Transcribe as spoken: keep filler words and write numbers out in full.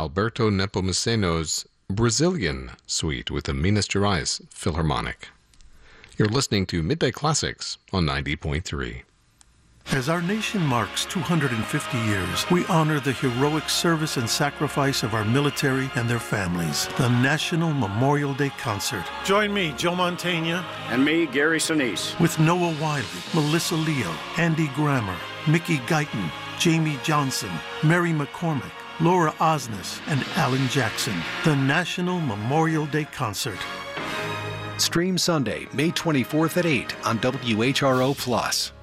Alberto Nepomuceno's Brazilian Suite with the Minas Gerais Philharmonic. You're listening to Midday Classics on ninety point three. As our nation marks two hundred fifty years, we honor the heroic service and sacrifice of our military and their families. The National Memorial Day Concert. Join me, Joe Mantegna. And me, Gary Sinise. With Noah Wiley, Melissa Leo, Andy Grammer, Mickey Guyton, Jamie Johnson, Mary McCormick, Laura Osnes, and Alan Jackson. The National Memorial Day Concert. Stream Sunday, May twenty-fourth at eight on W H R O Plus.